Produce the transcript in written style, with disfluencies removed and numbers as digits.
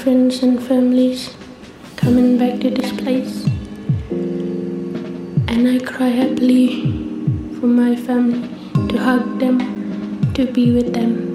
friends and families coming back to this place. And I cry happily for my family, to hug them, to be with them.